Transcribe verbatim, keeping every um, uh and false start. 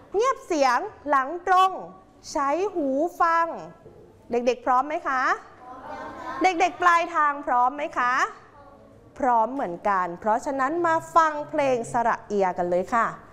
เงียบเสียงหลังตรงใช้หูฟังเด็กๆพร้อมไหมคะเด็กๆปลายทางพร้อมไหมคะพร้อมเหมือนกันเพราะฉะนั้นมาฟังเพลงสระเอียกันเลยค่ะ